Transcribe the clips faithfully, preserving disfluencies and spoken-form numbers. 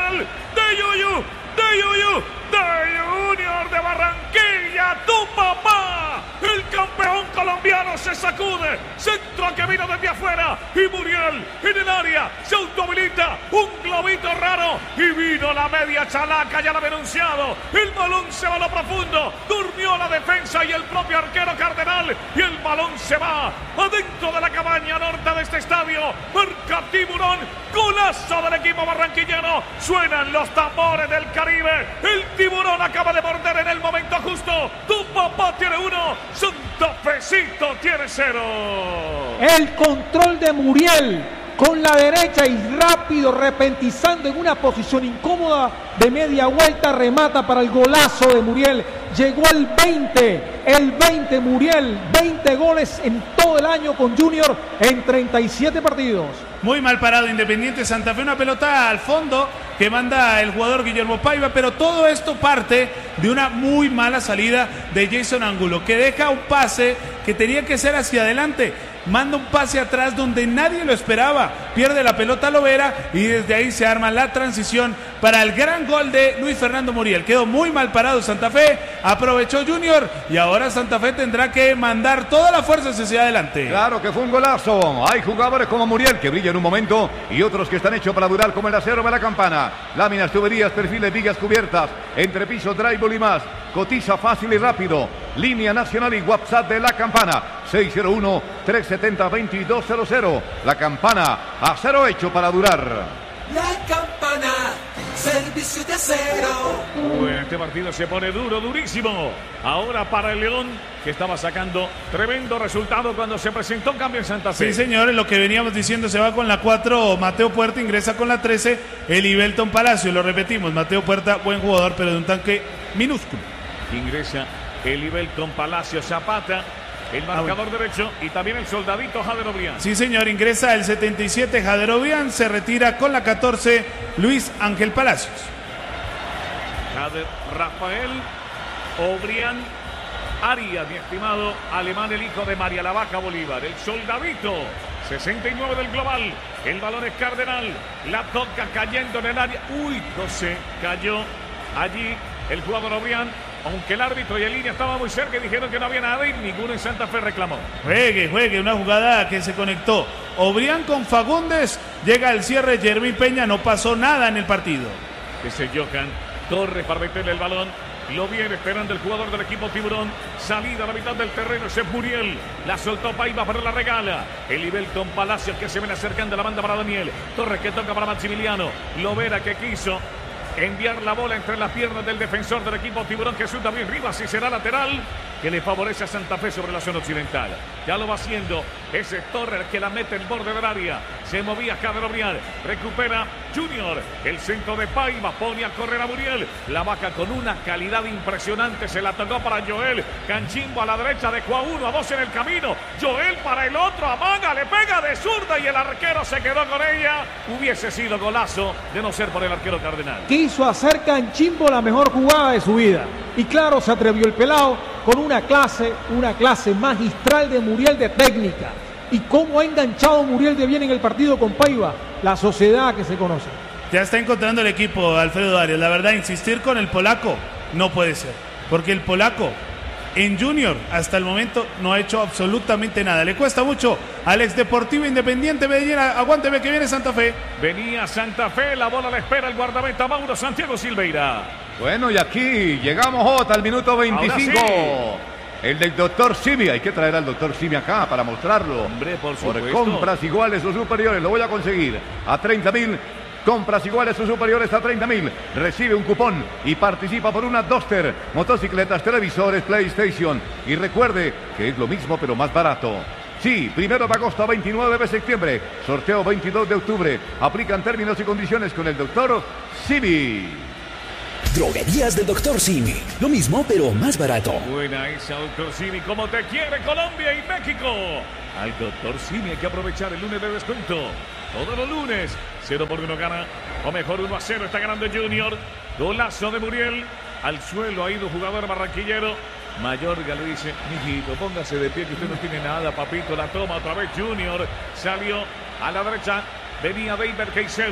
Muriel, de Yuyu, de Yuyu, de Junior de Barranquilla, tu papá, el campeón colombiano se sacude, centro que vino desde afuera y Muriel en el área, se autohabilita, un globito raro y vino la media chalaca, ya lo había anunciado, el balón se va a lo profundo, durmió la defensa y el propio arquero Cardenal y el balón se va adentro de la cabaña norte de este estadio, marca Tiburón, golazo del equipo barranquillero, suenan los tambores del Caribe, el Tiburón acaba de morder en el momento justo, tu papá tiene uno, Santa Fecito tiene cero. El control de Muriel con la derecha y rápido, repentizando en una posición incómoda de media vuelta, remata para el golazo de Muriel. Llegó al veinte, el veinte Muriel, veinte goles en todo el año con Junior en treinta y siete partidos. Muy mal parado Independiente Santa Fe, una pelota al fondo que manda el jugador Guillermo Paiva, pero todo esto parte de una muy mala salida de Jason Angulo, que deja un pase que tenía que ser hacia adelante, manda un pase atrás donde nadie lo esperaba, pierde la pelota Lovera y desde ahí se arma la transición para el gran gol de Luis Fernando Muriel. Quedó muy mal parado Santa Fe, aprovechó Junior y ahora Santa Fe tendrá que mandar toda la fuerza hacia adelante. Claro que fue un golazo. Hay jugadores como Muriel que brillan en un momento y otros que están hechos para durar, como el acero de la Campana. Láminas, tuberías, perfiles, vigas cubiertas, entrepiso, drywall y más. Cotiza fácil y rápido. Línea nacional y WhatsApp de La Campana, seis cero uno, tres siete cero, dos dos cero cero. La Campana, acero hecho para durar. La Campana, servicio de acero. Bueno, este partido se pone duro, durísimo. Ahora para el León, que estaba sacando tremendo resultado cuando se presentó un cambio en Santa Fe. Sí, señores, lo que veníamos diciendo, se va con la cuatro Mateo Puerta, ingresa con la trece el Ibelton Palacio. Lo repetimos, Mateo Puerta, buen jugador, pero de un tanque minúsculo. Ingresa el Ibelton Palacio, Zapata, el marcador ah, bueno. derecho, y también el soldadito Jader Obrián. Sí, señor, ingresa el setenta y siete Jader Obrián, se retira con la catorce Luis Ángel Palacios. Jader Rafael Obrián Arias, mi estimado alemán, el hijo de María la Vaca Bolívar, el soldadito, sesenta y nueve del global, el balón es Cardenal, la toca cayendo en el área, uy, no sé, cayó allí el jugador Obrián, aunque el árbitro y el línea estaba muy cerca y dijeron que no había nada y ninguno en Santa Fe reclamó. Juegue, juegue, una jugada que se conectó Obrián con Fagundes, llega el cierre, Jermín Peña, no pasó nada en el partido. Ese Johan Torres para meterle el balón, lo viene esperando el jugador del equipo Tiburón, salida a la mitad del terreno, ese es Muriel, la soltó Paiva, pero la regala, el Ibelton Palacios que se viene acercando a la banda para Daniel, Torres que toca para Maximiliano, Lovera que quiso enviar la bola entre las piernas del defensor del equipo Tiburón, Jesús David Rivas, y será lateral que le favorece a Santa Fe sobre la zona occidental. Ya lo va haciendo ese Torres que la mete en borde del área, se movía Jader Obrián, recupera Junior, el centro de Paiva, pone a correr a Muriel, la Vaca con una calidad impresionante, se la tocó para Joel, Canchimbo a la derecha, dejó a uno, a dos en el camino, Joel para el otro, amaga, le pega de zurda y el arquero se quedó con ella. Hubiese sido golazo de no ser por el arquero Cardenal. Quiso hacer Canchimbo la mejor jugada de su vida y claro, se atrevió el pelado con una clase, una clase magistral de Muriel de técnica. Y cómo ha enganchado Muriel de bien en el partido con Paiva, la sociedad que se conoce. Ya está encontrando el equipo Alfredo Arias. La verdad, insistir con el polaco no puede ser, porque el polaco en Junior hasta el momento no ha hecho absolutamente nada. Le cuesta mucho al ex Deportivo Independiente Medellín. Aguánteme que viene Santa Fe. Venía Santa Fe, la bola la espera el guardameta Mauro Santiago Silveira. Bueno, y aquí llegamos, Jota, al minuto veinticinco. El del doctor Simi, hay que traer al doctor Simi acá para mostrarlo. Hombre, por supuesto. Por compras iguales o superiores, lo voy a conseguir a treinta mil. Compras iguales o superiores a treinta mil. Recibe un cupón y participa por una Duster, motocicletas, televisores, PlayStation. Y recuerde que es lo mismo pero más barato. Sí, primero de agosto a veintinueve de septiembre. Sorteo veintidós de octubre. Aplican términos y condiciones con el doctor Simi. Droguerías del doctor Simi. Lo mismo, pero más barato. Buena esa, doctor Simi. Como te quiere Colombia y México. Al doctor Simi hay que aprovechar el lunes de descuento. Todos los lunes, cero por uno gana. O mejor, uno a cero está ganando Junior. Golazo de Muriel. Al suelo ha ido jugador barranquillero. Mayorga le dice, mijito, póngase de pie que usted no tiene nada, papito. La toma otra vez Junior. Salió a la derecha. Venía David Caicedo.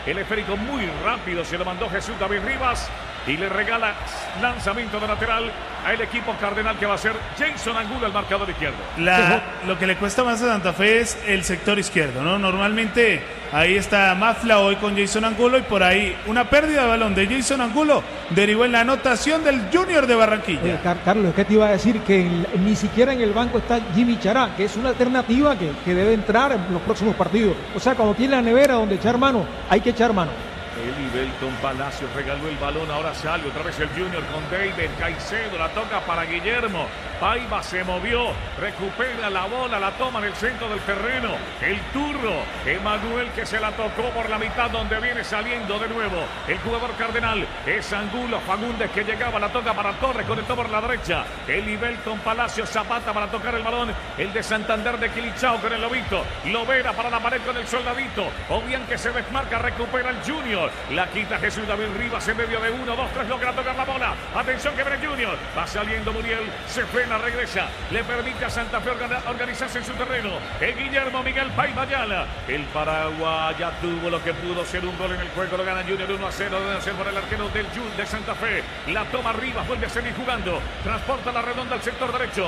El esférico muy rápido se lo mandó Jesús David Rivas y le regala lanzamiento de lateral al equipo cardenal, que va a ser Jason Angulo, el marcador izquierdo. La, lo que le cuesta más a Santa Fe es el sector izquierdo, ¿no? Normalmente ahí está Mafla hoy con Jason Angulo, y por ahí una pérdida de balón de Jason Angulo derivó en la anotación del Junior de Barranquilla. Oye, Carlos, es que te iba a decir que en, ni siquiera en el banco está Jimmy Chará, que es una alternativa que, que debe entrar en los próximos partidos. O sea, cuando tiene la nevera donde echar mano, hay que echar mano. Elibelton Palacios regaló el balón, ahora sale otra vez el Junior con David Caicedo, la toca para Guillermo. Paiva se movió, recupera la bola, la toma en el centro del terreno. El turro, Emanuel, que se la tocó por la mitad, donde viene saliendo de nuevo el jugador cardenal. Es Angulo, Fagundes, que llegaba, la toca para Torres, conectó por la derecha. Elibelton Palacios, Zapata para tocar el balón. El de Santander de Quilichao con el Lobito. Lovera para la pared con el Soldadito. Obian, que se desmarca, recupera el Junior. La quita Jesús David Rivas en medio de uno, dos, tres, logra tocar la bola. Atención que viene Junior. Va saliendo Muriel, se frena, regresa. Le permite a Santa Fe organizarse en su terreno. El Guillermo Miguel Paiva Ayala. El Paraguay ya tuvo lo que pudo ser un gol en el juego. Lo gana Junior uno a cero. Debe ser por el arquero del Jun de Santa Fe. La toma Rivas, vuelve a seguir jugando. Transporta la redonda al sector derecho.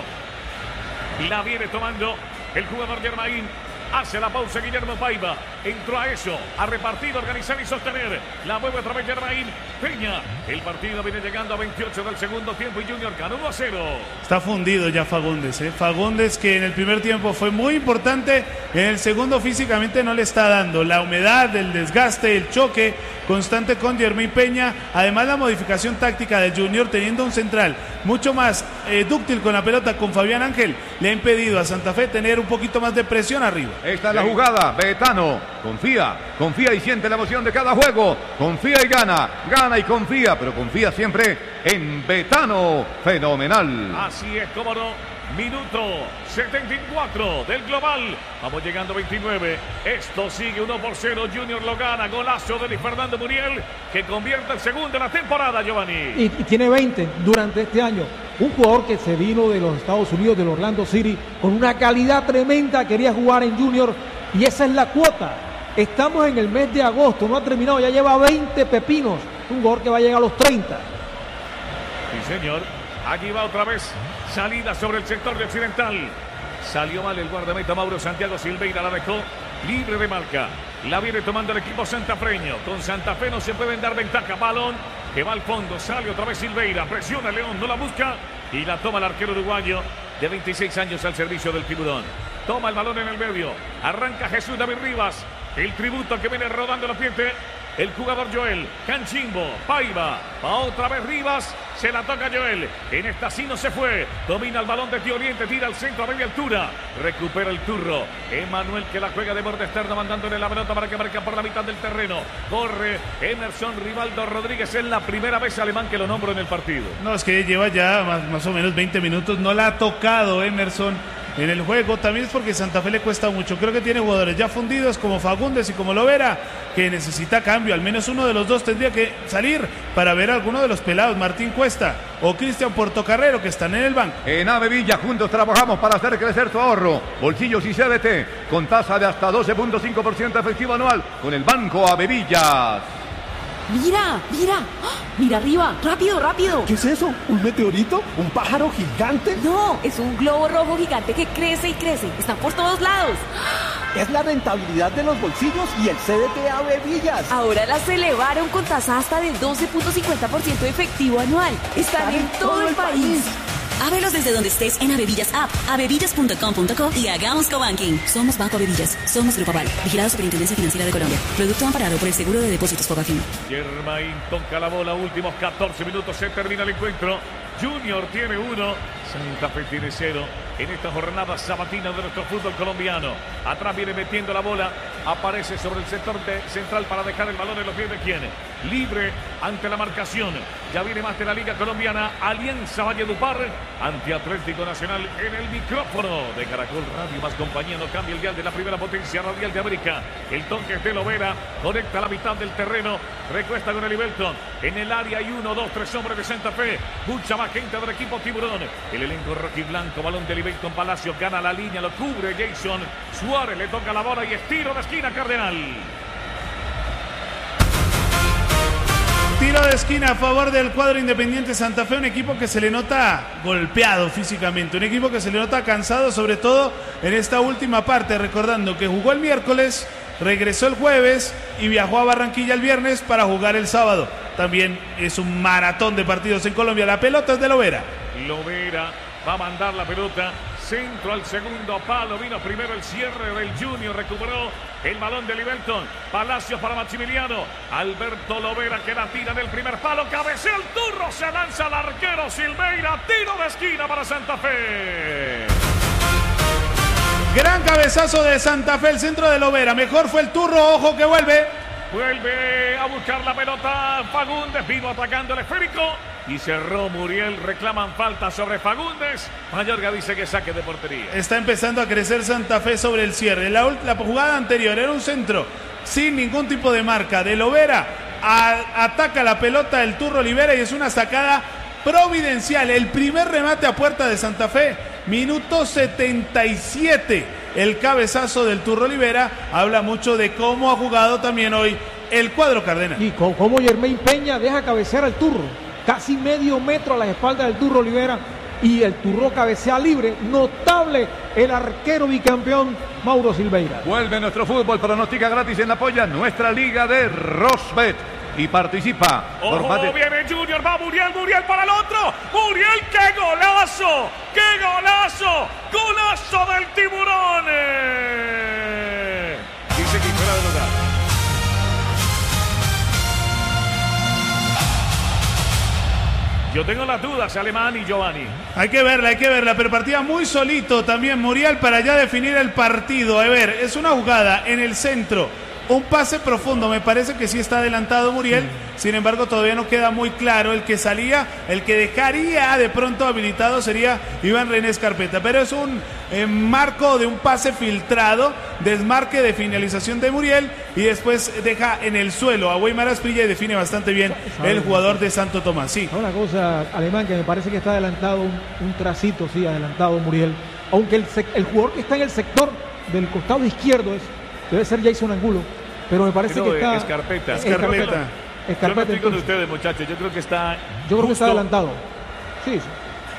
La viene tomando el jugador Germain. Hace la pausa Guillermo Paiva. Entró a eso, a repartir, organizar y sostener. La mueve otra vez Germain Peña. El partido viene llegando a veintiocho del segundo tiempo y Junior gana uno a cero. Está fundido ya Fagundes, ¿eh? Fagundes, que en el primer tiempo fue muy importante, en el segundo físicamente no le está dando. La humedad, el desgaste, el choque constante con Germain Peña. Además la modificación táctica de Junior, teniendo un central mucho más eh, dúctil con la pelota, con Fabián Ángel, le ha impedido a Santa Fe tener un poquito más de presión arriba. Esta es la jugada, Betano, confía, confía y siente la emoción de cada juego, confía y gana, gana y confía, pero confía siempre en Betano, fenomenal. Así es, cómo no. Minuto setenta y cuatro del global. Vamos llegando a veintinueve. Esto sigue uno por cero. Junior lo gana. Golazo de Luis Fernando Muriel, que convierte el segundo de la temporada, Giovanni. Y, y tiene veinte durante este año. Un jugador que se vino de los Estados Unidos, del Orlando City, con una calidad tremenda. Quería jugar en Junior y esa es la cuota. Estamos en el mes de agosto. No ha terminado. Ya lleva veinte pepinos. Un jugador que va a llegar a los treinta. Sí, señor. Aquí va otra vez. Salida sobre el sector de occidental. Salió mal el guardameta Mauro Santiago Silveira. La dejó libre de marca. La viene tomando el equipo santafreño. Con Santa Fe no se pueden dar ventaja. Balón que va al fondo. Sale otra vez Silveira. Presiona León. No la busca. Y la toma el arquero uruguayo de veintiséis años al servicio del Tiburón. Toma el balón en el medio. Arranca Jesús David Rivas. El tributo que viene rodando los pies. El jugador Joel, Canchimbo, Paiva, va otra vez Rivas, se la toca Joel, en esta sí no se fue, domina el balón de Tío Oriente, tira al centro a media altura, recupera el turro, Emanuel que la juega de borde externo, mandándole la pelota para que marque por la mitad del terreno, corre Emerson Rivaldo Rodríguez, es la primera vez alemán que lo nombro en el partido. No, es que lleva ya más, más o menos veinte minutos, no la ha tocado Emerson en el juego, también es porque Santa Fe le cuesta mucho. Creo que tiene jugadores ya fundidos como Fagundes y como Lovera, que necesita cambio. Al menos uno de los dos tendría que salir para ver a alguno de los pelados, Martín Cuesta o Cristian Portocarrero, que están en el banco. En Avevilla juntos trabajamos para hacer crecer tu ahorro. Bolsillos y C D T con tasa de hasta doce punto cinco por ciento efectivo anual con el Banco Avevillas. ¡Mira! ¡Mira! ¡Ah! ¡Mira arriba! ¡Rápido, rápido! ¿Qué es eso? ¿Un meteorito? ¿Un pájaro gigante? No, es un globo rojo gigante que crece y crece. Están por todos lados. Es la rentabilidad de los bolsillos y el C D T Avevillas. Ahora las elevaron con tasa hasta del doce punto cincuenta por ciento efectivo anual. Están, Están en, en todo, todo el país. país. Ábrelos desde donde estés en Avevillas App, avevillas punto com punto co y hagamos cobanking. Somos Banco Avevillas, somos Grupo Aval, vigilado Superintendencia Financiera de Colombia. Producto amparado por el Seguro de Depósitos Fogafín. Germain toca la bola, últimos catorce minutos, se termina el encuentro. Junior tiene uno, Santa Fe tiene cero. En esta jornada sabatina de nuestro fútbol colombiano. Atrás viene metiendo la bola, aparece sobre el sector de central para dejar el balón en los pies de quien. Libre ante la marcación. Ya viene más de la Liga Colombiana. Alianza Valledupar ante Atlético Nacional en el micrófono de Caracol Radio más compañía. No cambia el dial de la primera potencia radial de América. El toque es de Lovera, conecta la mitad del terreno, recuesta con el Ibelton. En el área hay uno, dos, tres hombres de Santa Fe. Mucha más gente del equipo Tiburón. El elenco rojiblanco, balón del Ibelton Palacio, gana la línea, lo cubre Jason Suárez, le toca la bola y estiro de esquina Cardenal. tiro de esquina a favor del cuadro Independiente Santa Fe, un equipo que se le nota golpeado físicamente, un equipo que se le nota cansado, sobre todo en esta última parte, recordando que jugó el miércoles, regresó el jueves y viajó a Barranquilla el viernes para jugar el sábado. También es un maratón de partidos en Colombia. La pelota es de Lovera. Lovera va a mandar la pelota. Centro al segundo palo. Vino primero el cierre del Junior. Recuperó el balón de Libelton. Palacios para Maximiliano. Alberto Lovera que la tira del primer palo. Cabecea el turro. Se lanza el arquero Silveira. Tiro de esquina para Santa Fe. Gran cabezazo de Santa Fe, el centro de Lovera. Mejor fue el turro. Ojo que vuelve. Vuelve a buscar la pelota Fagundes, vino atacando el esférico y cerró Muriel. Reclaman falta sobre Fagundes. Mayorga dice que saque de portería. Está empezando a crecer Santa Fe sobre el cierre. La, la jugada anterior era un centro sin ningún tipo de marca de Lovera. A, ataca la pelota el turro Olivera y es una sacada providencial. El primer remate a puerta de Santa Fe. Minuto setenta y siete. El cabezazo del turro Olivera habla mucho de cómo ha jugado también hoy el cuadro cardenal. Y con, como Yermain Peña deja cabecear al turro. Casi medio metro a la espalda del turro Olivera. Y el turro cabecea libre. Notable el arquero bicampeón Mauro Silveira. Vuelve nuestro fútbol, pronostica gratis en la polla nuestra liga de Rosbet. Y participa. Ojo, por parte... viene Junior, va Muriel, Muriel para el otro. Muriel, qué golazo, qué golazo, golazo del Tiburón. Dice que fuera de lugar. Yo tengo las dudas, Alemán y Giovanni. Hay que verla, hay que verla, pero partía muy solito también Muriel para ya definir el partido. A ver, es una jugada en el centro. Un pase profundo, me parece que sí está adelantado Muriel, sin embargo todavía no queda muy claro. El que salía, el que dejaría de pronto habilitado sería Iván René Escarpeta, pero es un eh, marco de un pase filtrado, desmarque de finalización de Muriel y después deja en el suelo a Weimar Asprilla y define bastante bien el jugador de Santo Tomás. Sí. Una cosa, Alemán, que me parece que está adelantado un, un tracito, sí, adelantado Muriel, aunque el, el jugador que está en el sector del costado izquierdo es debe ser Jason Angulo, pero me parece pero que está... Escarpeta. Escarpeta. Escarpeta. Escarpeta. Yo no estoy con ustedes, muchachos. Yo creo que está... Yo creo justo... que está adelantado. Sí, sí.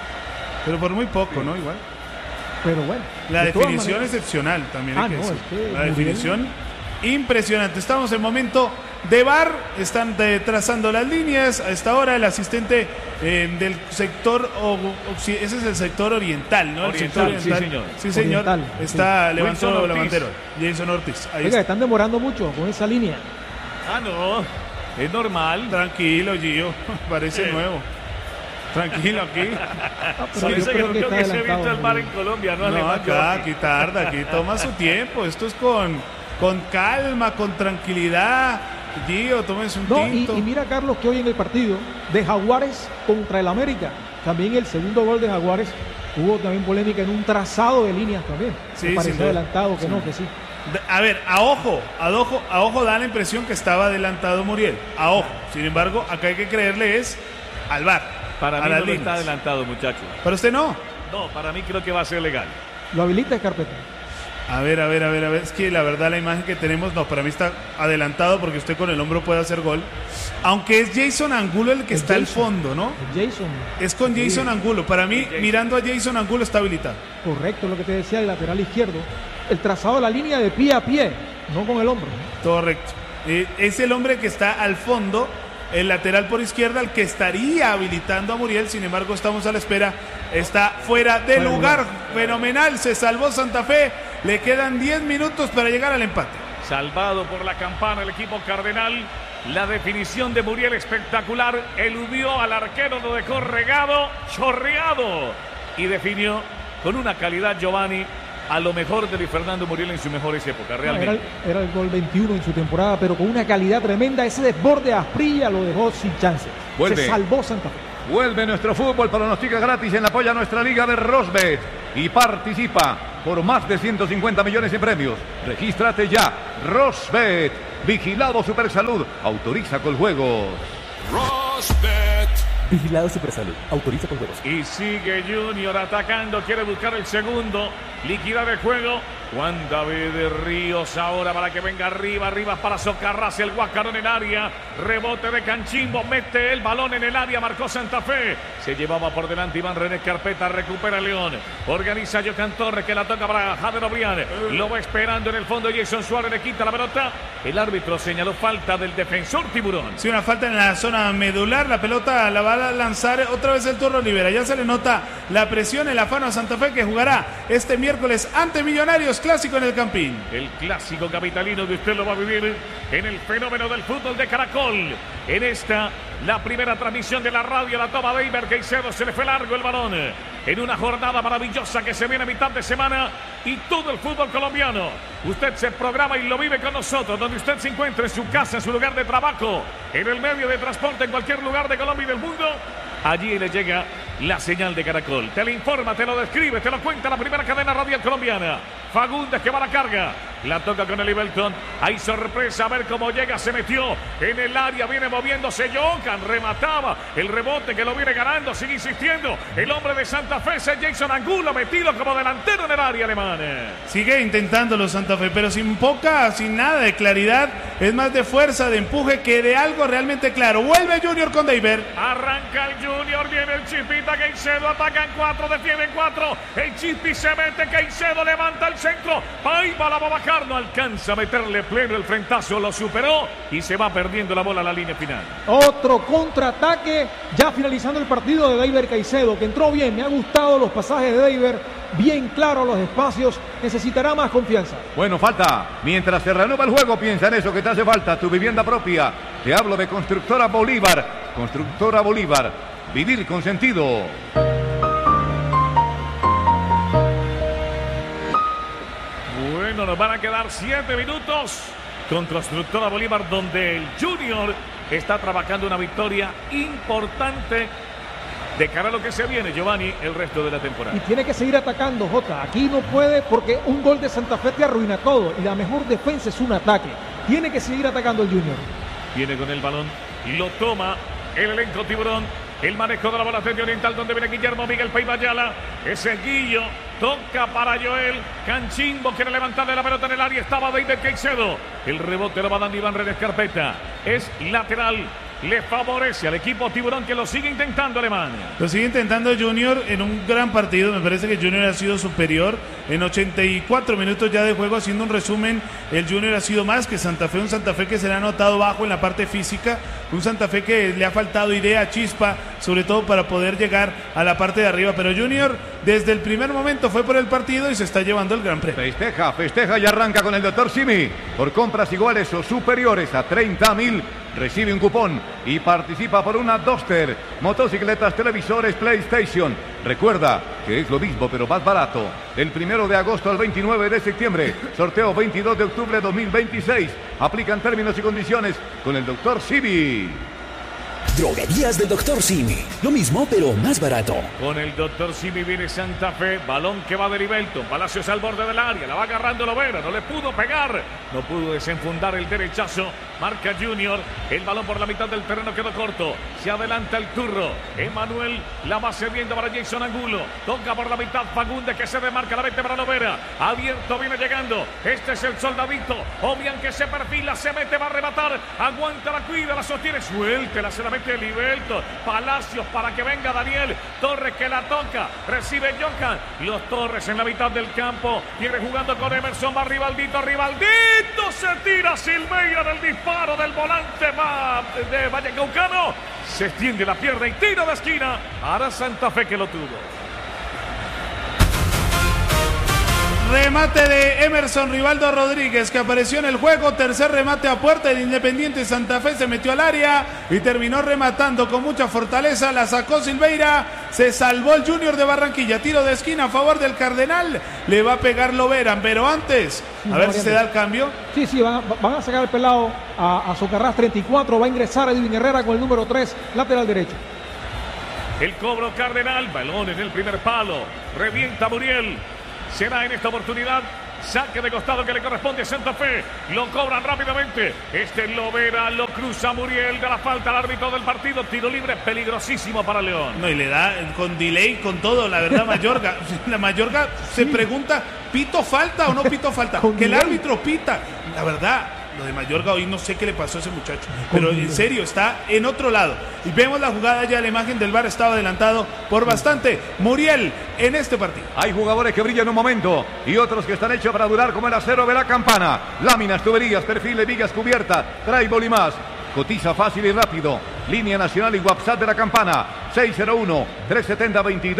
Pero por muy poco, sí. ¿no? Igual. Pero bueno. La definición excepcional también. Ah, hay que no, decir. Es que La definición bien. Impresionante. Estamos en momento de V A R. Están de, trazando las líneas. A esta hora el asistente eh, del sector... O, o, ese es el sector oriental, ¿no? Oriental, el sector oriental. Sí, señor. Sí, señor. Oriental, está sí. levantando la bandera. Jason Ortiz. Ahí Oiga, está. están demorando mucho con esa línea. Ah, no. Es normal. Tranquilo, Gio. Parece sí. nuevo. Tranquilo aquí. Ah, pero sí, yo creo que, que se ha visto el mar en Colombia, ¿no? No, acá, aquí tarda, aquí toma su tiempo. Esto es con, con calma, con tranquilidad. Gio, tómese un no, tinto. Y, y mira, Carlos, que hoy en el partido de Jaguares contra el América, también el segundo gol de Jaguares, hubo también polémica en un trazado de líneas también. Sí, me pareció adelantado, que sí. no, que sí. A ver, a ojo, a ojo, a ojo da la impresión que estaba adelantado Muriel. A ojo. Sin embargo, acá hay que creerle es al V A R. Para a mí las no líneas. está adelantado, muchachos. ¿Para usted no? No, para mí creo que va a ser legal. ¿Lo habilita Escarpeta? A ver, a ver, a ver, a ver. Es que la verdad la imagen que tenemos, no, para mí está adelantado porque usted con el hombro puede hacer gol. Aunque es Jason Angulo el que es está Jason, al fondo, ¿no? Es Jason. Es con Jason sí. Angulo. Para mí, Jason. Mirando a Jason Angulo está habilitado. Correcto, lo que te decía, el lateral izquierdo. El trazado de la línea de pie a pie, no con el hombro. Correcto. Eh, es el hombre que está al fondo, el lateral por izquierda, el que estaría habilitando a Muriel. Sin embargo, estamos a la espera. Está fuera de fuera lugar. lugar. Fenomenal. Se salvó Santa Fe. Le quedan diez minutos para llegar al empate. Salvado por la campana el equipo cardenal. La definición de Muriel espectacular. Eludió al arquero, lo dejó regado, chorreado. Y definió con una calidad, Giovanni, a lo mejor de Luis Fernando Muriel en sus mejores épocas, realmente. No, era, el, era el gol veintiuno en su temporada, pero con una calidad tremenda. Ese desborde a Asprilla lo dejó sin chance. Vuelve. Se salvó Santa Fe. Vuelve nuestro fútbol, pronostica gratis en la polla nuestra liga de Rosbet y participa por más de ciento cincuenta millones en premios. Regístrate ya. Rosbet, vigilado Supersalud, autoriza con juegos. Rosbet. Vigilado Supersalud, autoriza con juegos. Y sigue Junior atacando, quiere buscar el segundo, liquidar el juego. Juan David de Ríos ahora para que venga arriba, arriba para socarrarse el Guacarón en área. Rebote de Canchimbo, mete el balón en el área, marcó Santa Fe. Se llevaba por delante Iván René Carpeta, recupera León. Organiza Jocan Torres, que la toca para Jader Obrián. Lo va esperando en el fondo Jason Suárez, le quita la pelota. El árbitro señaló falta del defensor Tiburón. Sí, una falta en la zona medular. La pelota la va a lanzar otra vez el turno Olivera. Ya se le nota la presión, el afano a Santa Fe, que jugará este miércoles ante Millonarios, clásico en el Campín. El clásico capitalino que usted lo va a vivir en el fenómeno del fútbol de Caracol. En esta, la primera transmisión de la radio, la toma de Iber Caicedo, se le fue largo el balón. En una jornada maravillosa que se viene a mitad de semana y todo el fútbol colombiano. Usted se programa y lo vive con nosotros, donde usted se encuentre, en su casa, en su lugar de trabajo, en el medio de transporte, en cualquier lugar de Colombia y del mundo. Allí le llega la señal de Caracol. Te lo informa, te lo describe, te lo cuenta la primera cadena radial colombiana. Fagundes, que va a la carga. La toca con el Ibelton. Hay sorpresa, a ver cómo llega. Se metió en el área, viene moviéndose Jocan, remataba el rebote que lo viene ganando, sigue insistiendo. El hombre de Santa Fe es Jason Angulo, metido como delantero en el área alemán. Sigue intentándolo Santa Fe, pero sin poca, sin nada de claridad. Es más de fuerza, de empuje, que de algo realmente claro. Vuelve Junior con Deiber. Arranca el Junior, viene el Chispita Caicedo, atacan cuatro, defienden cuatro. El Chispi se mete, Caicedo levanta el centro. Paiva la va a bajar, no alcanza a meterle pleno el frentazo, lo superó y se va perdiendo la bola a la línea final. Otro contraataque, ya finalizando el partido de Deiber Caicedo, que entró bien. Me ha gustado los pasajes de Deiber, bien claro los espacios, necesitará más confianza. Bueno, falta. Mientras se reanuda el juego, piensa en eso que te hace falta, tu vivienda propia. Te hablo de Constructora Bolívar. Constructora Bolívar, vivir con sentido. Bueno, nos van a quedar siete minutos con Constructora Bolívar, donde el Junior está trabajando una victoria importante de cara a lo que se viene, Giovanni, el resto de la temporada. Y tiene que seguir atacando, Jota. Aquí no puede, porque un gol de Santa Fe te arruina todo. Y la mejor defensa es un ataque. Tiene que seguir atacando el Junior. Viene con el balón y lo toma el elenco Tiburón. El manejo de la bola de Oriental, donde viene Guillermo Miguel Paiva Ayala. Ese Guillo toca para Joel. Canchimbo quiere levantarle la pelota en el área. Estaba Deiber Caicedo. El rebote lo va dando Iván René Carpeta. Es lateral. Le favorece al equipo Tiburón, que lo sigue intentando Alemania. Lo sigue intentando Junior en un gran partido. Me parece que Junior ha sido superior en ochenta y cuatro minutos ya de juego. Haciendo un resumen, el Junior ha sido más que Santa Fe. Un Santa Fe que se le ha notado bajo en la parte física. Un Santa Fe que le ha faltado idea, chispa, sobre todo para poder llegar a la parte de arriba. Pero Junior desde el primer momento fue por el partido y se está llevando el gran premio. Festeja, festeja y arranca con el doctor Simi. Por compras iguales o superiores a treinta mil, recibe un cupón y participa por una Duster, motocicletas, televisores, PlayStation. Recuerda que es lo mismo pero más barato. Del primero de agosto al veintinueve de septiembre, sorteo veintidós de octubre de dos mil veintiséis. Aplican términos y condiciones con el doctor Simi. Droguerías del doctor Simi. Lo mismo, pero más barato. Con el doctor Simi viene Santa Fe. Balón que va de Ibelton. Palacios al borde del área. La va agarrando Lovera. No le pudo pegar. No pudo desenfundar el derechazo. Marca Junior. El balón por la mitad del terreno quedó corto. Se adelanta el turro. Emanuel la va cediendo para Jason Angulo. Toca por la mitad Fagundes, que se demarca. La mete para Lovera. Abierto, viene llegando. Este es el soldadito. Obian, que se perfila. Se mete, va a arrebatar. Aguanta, la cuida, la sostiene. Suéltela, se la mete el Ibelton. Palacios para que venga Daniel Torres, que la toca. Recibe Jocan. Los Torres en la mitad del campo. Viene jugando con Emerson. Va Rivaldito. Rivaldito se tira Silveira del disparo del volante va de Vallecaucano. Se extiende la pierna y tiro de esquina. Ahora Santa Fe, que lo tuvo. Remate de Emerson Rivaldo Rodríguez, que apareció en el juego. Tercer remate a puerta del Independiente Santa Fe. Se metió al área y terminó rematando con mucha fortaleza. La sacó Silveira. Se salvó el Junior de Barranquilla. Tiro de esquina a favor del Cardenal. Le va a pegar Lovera. Pero antes, a sí, ver si se da el cambio. Sí, sí, van, van a sacar el pelado a, a Socarrás treinta y cuatro. Va a ingresar Edwin Herrera con el número tres, lateral derecho. El cobro Cardenal. Balón en el primer palo. Revienta Muriel. Será en esta oportunidad saque de costado que le corresponde a Santa Fe. Lo cobran rápidamente. Este Lovera lo cruza Muriel. De la falta al árbitro del partido. Tiro libre peligrosísimo para León. No, y le da con delay, con todo. La verdad, Mayorga. La Mayorga sí. Se pregunta, ¿pito falta o no pito falta? Que el árbitro pita. La verdad, Lo de Mayorga hoy no sé qué le pasó a ese muchacho, pero en serio está en otro lado. Y vemos la jugada ya, la imagen del V A R estaba adelantado por bastante. Muriel en este partido. Hay jugadores que brillan un momento y otros que están hechos para durar, como el acero de la Campana. Láminas, tuberías, perfiles, vigas cubiertas, drywall y más. Cotiza fácil y rápido. Línea nacional y WhatsApp de la Campana. seis cero uno, tres siete cero, veintidós